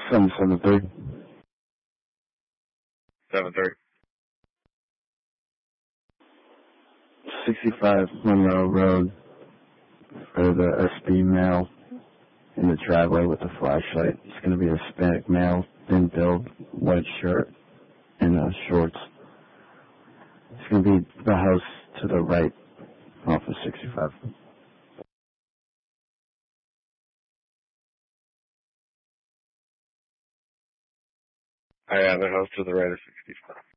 773. 730. 65 Monroe Road for the SB male in the driveway with the flashlight. It's going to be a Hispanic male, thin build, white shirt, and shorts. It's going to be the house to the right off of 65. I have a house to the right of 65.